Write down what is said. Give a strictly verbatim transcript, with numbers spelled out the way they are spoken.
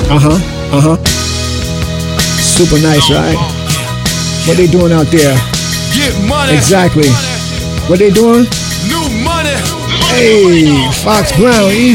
Uh-huh, uh-huh. Super nice, right? What they doing out there? Get money. Exactly. What they doing? New money. Hey, Fox Brown, easy.